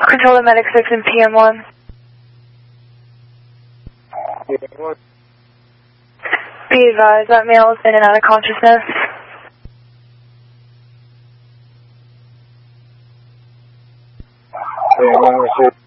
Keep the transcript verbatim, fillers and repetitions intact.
Control to Medic six and P M one. Be advised, that male is in and out of consciousness. Yeah,